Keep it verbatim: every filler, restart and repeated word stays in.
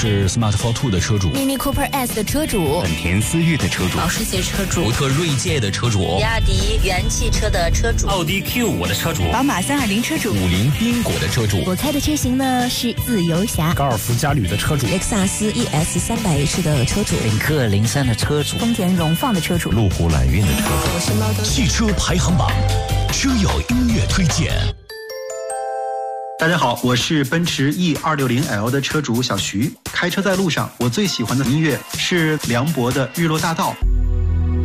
是 Smart 四 Two 的车主， Mini Cooper S 的车主， 本田思域的车主， 保时捷车主， 福特锐界的车主， 比亚迪元汽车的车主， 奥迪 Q 五的车主， 宝马三二零车主， 五菱缤果的车主。 我开的车型呢是自由侠， 高尔夫嘉旅的车主， 雷克萨斯 E S 三百 H 的车主， 领克零三的车主， 丰田荣放的车主， 路虎揽运的车主。 我是猫头汽车排行榜车友音乐推荐。 大家好，我是奔驰 E 二六零 L 的车主小徐。开车在路上，我最喜欢的音乐是梁博的《日落大道》。